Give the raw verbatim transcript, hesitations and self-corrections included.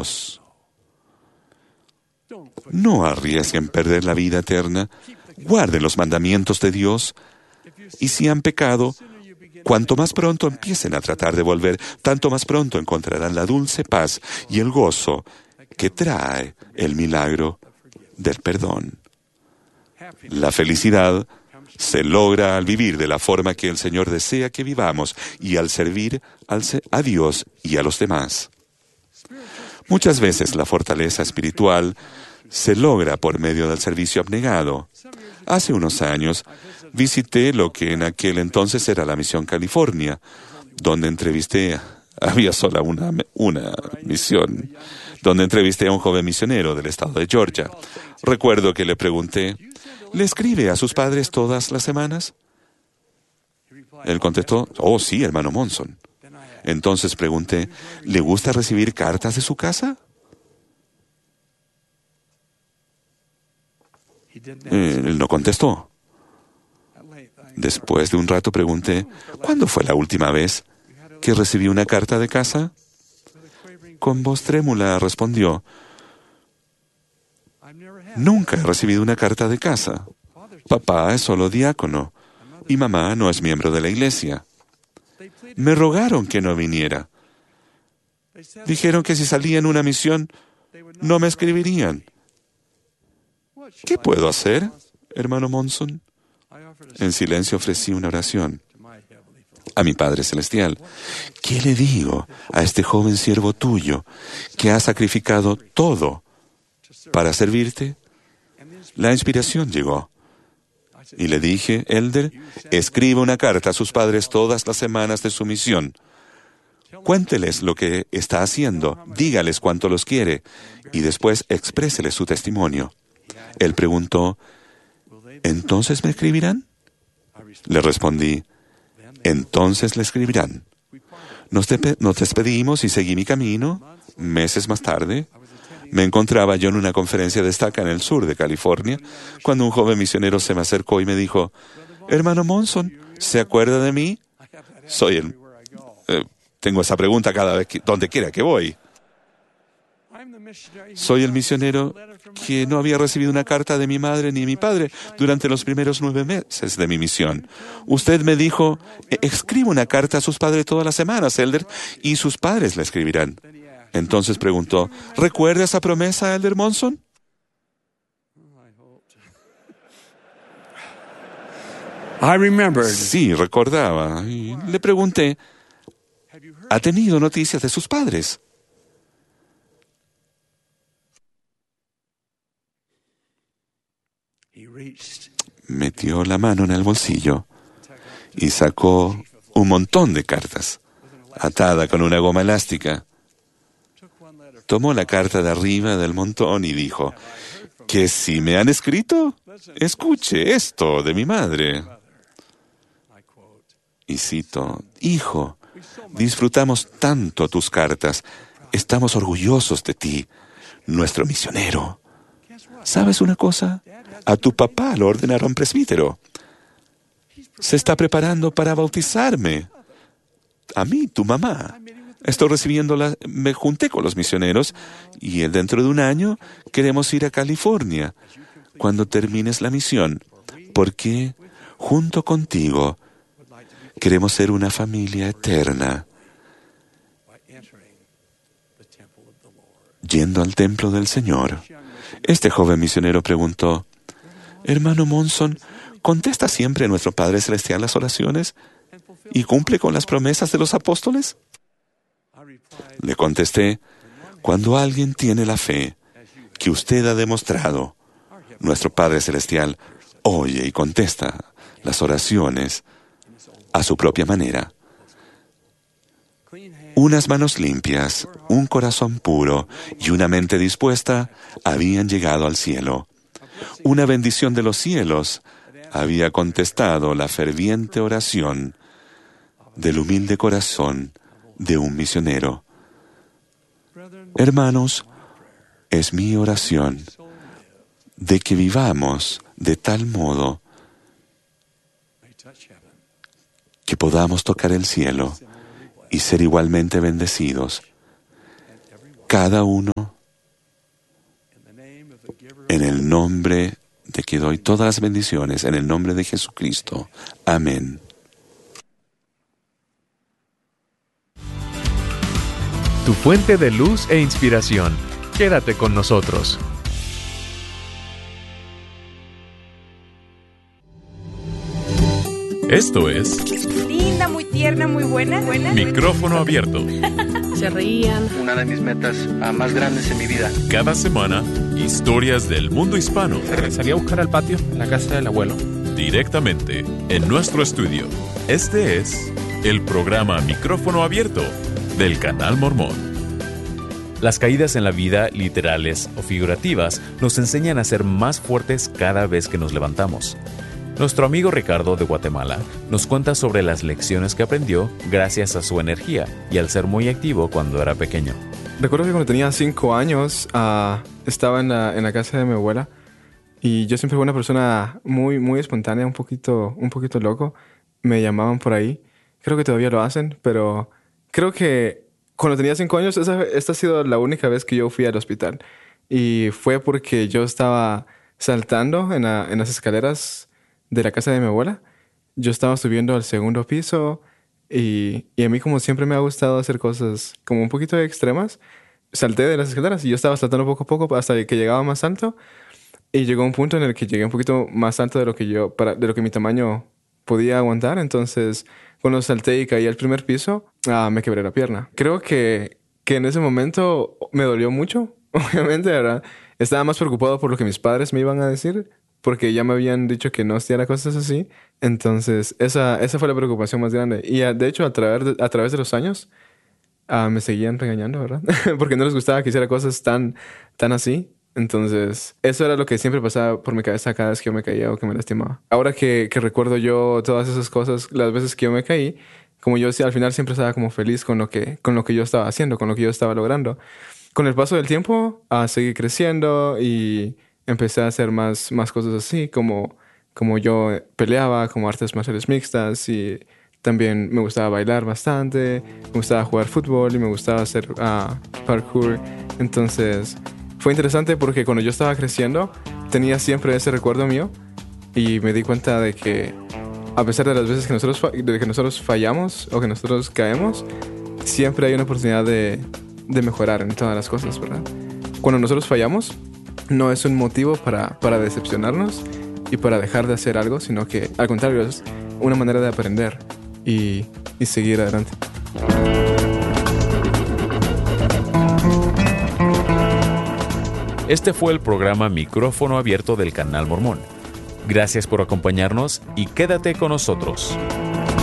Dios. No arriesguen perder la vida eterna. Guarden los mandamientos de Dios. Y si han pecado, cuanto más pronto empiecen a tratar de volver, tanto más pronto encontrarán la dulce paz y el gozo que trae el milagro del perdón. La felicidad se logra al vivir de la forma que el Señor desea que vivamos y al servir a Dios y a los demás. Muchas veces la fortaleza espiritual se logra por medio del servicio abnegado. Hace unos años visité lo que en aquel entonces era la Misión California, donde entrevisté, había sola una, una misión, donde entrevisté a un joven misionero del estado de Georgia. Recuerdo que le pregunté, ¿le escribe a sus padres todas las semanas? Él contestó, oh sí, hermano Monson. Entonces pregunté, ¿le gusta recibir cartas de su casa? Eh, él no contestó. Después de un rato pregunté, ¿cuándo fue la última vez que recibí una carta de casa? Con voz trémula respondió, nunca he recibido una carta de casa. Papá es solo diácono y mamá no es miembro de la iglesia. Me rogaron que no viniera. Dijeron que si salía en una misión, no me escribirían. ¿Qué puedo hacer, hermano Monson? En silencio ofrecí una oración a mi Padre Celestial. ¿Qué le digo a este joven siervo tuyo que ha sacrificado todo para servirte? La inspiración llegó. Y le dije, Elder, escriba una carta a sus padres todas las semanas de su misión. Cuénteles lo que está haciendo, dígales cuánto los quiere, y después expréseles su testimonio. Él preguntó, ¿entonces me escribirán? Le respondí, entonces le escribirán. Nos, de- nos despedimos y seguí mi camino. Meses más tarde, me encontraba yo en una conferencia de estaca en el sur de California, cuando un joven misionero se me acercó y me dijo, hermano Monson, ¿se acuerda de mí? Soy el... eh, tengo esa pregunta cada vez que, donde quiera que voy. Soy el misionero que no había recibido una carta de mi madre ni de mi padre durante los primeros nueve meses de mi misión. Usted me dijo, escriba una carta a sus padres todas las semanas, Elder, y sus padres la escribirán. Entonces preguntó, ¿recuerda esa promesa, Elder Monson? I remembered. Sí, recordaba. Y le pregunté, ¿ha tenido noticias de sus padres? He reached Metió la mano en el bolsillo y sacó un montón de cartas, atada con una goma elástica. Tomó la carta de arriba del montón y dijo, ¿que si me han escrito? Escuche esto de mi madre. Y cito, hijo, disfrutamos tanto tus cartas, estamos orgullosos de ti, nuestro misionero. ¿Sabes una cosa? A tu papá lo ordenaron presbítero. Se está preparando para bautizarme. A mí, tu mamá. Estoy recibiendo la... Me junté con los misioneros y dentro de un año queremos ir a California cuando termines la misión, porque junto contigo queremos ser una familia eterna, yendo al templo del Señor. Este joven misionero preguntó, hermano Monson, ¿contesta siempre nuestro Padre Celestial las oraciones y cumple con las promesas de los apóstoles? Le contesté, cuando alguien tiene la fe que usted ha demostrado, nuestro Padre Celestial oye y contesta las oraciones a su propia manera. Unas manos limpias, un corazón puro y una mente dispuesta habían llegado al cielo. Una bendición de los cielos había contestado la ferviente oración del humilde corazón de un misionero. Hermanos, es mi oración de que vivamos de tal modo que podamos tocar el cielo y ser igualmente bendecidos, cada uno nombre de que doy todas las bendiciones, en el nombre de Jesucristo. Amén. Tu fuente de luz e inspiración. Quédate con nosotros. Esto es Linda, muy tierna, muy buena. buena. Micrófono Abierto. Se reían. Una de mis metas uh, más grandes en mi vida. Cada semana, historias del mundo hispano. Regresaría a buscar al patio en la casa del abuelo. Directamente en nuestro estudio. Este es el programa Micrófono Abierto del Canal Mormón. Las caídas en la vida, literales o figurativas, nos enseñan a ser más fuertes cada vez que nos levantamos. Nuestro amigo Ricardo de Guatemala nos cuenta sobre las lecciones que aprendió gracias a su energía y al ser muy activo cuando era pequeño. Recuerdo que cuando tenía cinco años uh, estaba en la, en la casa de mi abuela y yo siempre fui una persona muy, muy espontánea, un poquito, un poquito loco. Me llamaban por ahí. Creo que todavía lo hacen, pero creo que cuando tenía cinco años esa, esta ha sido la única vez que yo fui al hospital. Y fue porque yo estaba saltando en, la, en las escaleras de la casa de mi abuela. Yo estaba subiendo al segundo piso y, y a mí, como siempre me ha gustado hacer cosas como un poquito extremas, salté de las escaleras y yo estaba saltando poco a poco hasta que llegaba más alto y llegó un punto en el que llegué un poquito más alto de lo que yo, para, de lo que mi tamaño podía aguantar. Entonces, cuando salté y caí al primer piso, ah, me quebré la pierna. Creo que, que en ese momento me dolió mucho, obviamente, ¿verdad? Estaba más preocupado por lo que mis padres me iban a decir, porque ya me habían dicho que no hiciera cosas así. Entonces, esa, esa fue la preocupación más grande. Y uh, de hecho, a través de, a través de los años, uh, me seguían regañando, ¿verdad? Porque no les gustaba que hiciera cosas tan, tan así. Entonces, eso era lo que siempre pasaba por mi cabeza cada vez que yo me caía o que me lastimaba. Ahora que, que recuerdo yo todas esas cosas, las veces que yo me caí, como yo al final siempre estaba como feliz con lo que, con lo que yo estaba haciendo, con lo que yo estaba logrando. Con el paso del tiempo, uh, seguí creciendo y empecé a hacer más, más cosas así, como, como yo peleaba, como artes marciales mixtas, y también me gustaba bailar bastante, me gustaba jugar fútbol y me gustaba hacer uh, parkour. Entonces, fue interesante porque cuando yo estaba creciendo, tenía siempre ese recuerdo mío y me di cuenta de que a pesar de las veces que nosotros, de que nosotros fallamos o que nosotros caemos, siempre hay una oportunidad de, de mejorar en todas las cosas, ¿verdad? Cuando nosotros fallamos, no es un motivo para, para decepcionarnos y para dejar de hacer algo, sino que al contrario es una manera de aprender y, y seguir adelante. Este fue el programa Micrófono Abierto del Canal Mormón. Gracias por acompañarnos y quédate con nosotros.